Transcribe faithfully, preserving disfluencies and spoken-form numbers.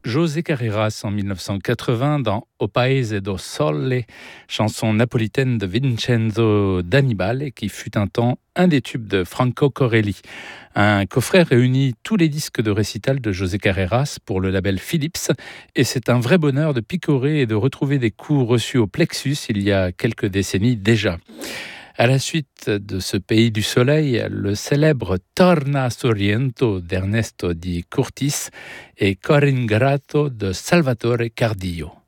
José Carreras en mille neuf cent quatre-vingts dans O Paese do Sole, chanson napolitaine de Vincenzo D'Annibale qui fut un temps un des tubes de Franco Corelli. Un coffret réunit tous les disques de récital de José Carreras pour le label Philips et c'est un vrai bonheur de picorer et de retrouver des coups reçus au plexus il y a quelques décennies déjà. À la suite de ce pays du soleil, le célèbre Torna Sorrento d'Ernesto Di Curtis et Cor ingrato de Salvatore Cardillo.